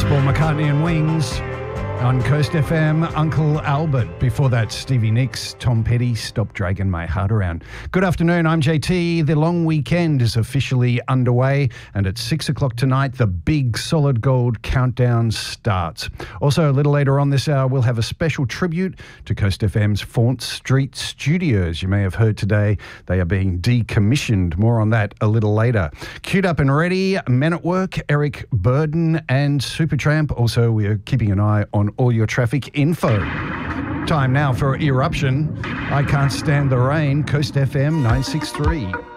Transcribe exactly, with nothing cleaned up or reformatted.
Paul McCartney and Wings on Coast F M. Uncle Albert. Before that, Stevie Nicks, Tom Petty, Stop Dragging My Heart Around. Good afternoon, I'm J T. The long weekend is officially underway, and at six o'clock tonight, the big Solid Gold countdown starts. Also, a little later on this hour, we'll have a special tribute to Coast F M's Faunt Street studios. You may have heard today they are being decommissioned. More on that a little later. Queued up and ready, Men at Work, Eric Burden and Supertramp. Also, we are keeping an eye on all your traffic info. Time now for Eruption. I Can't Stand the Rain, Coast F M nine six three.